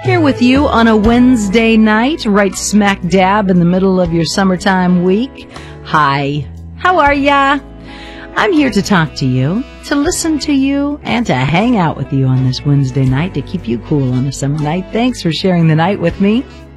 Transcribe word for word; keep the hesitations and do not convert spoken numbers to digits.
Here with you on a Wednesday night, right smack dab in the middle of your summertime week. Hi, how are ya? I'm here to talk to you, to listen to you, and to hang out with you on this Wednesday night to keep you cool on a summer night. Thanks for sharing the night with me.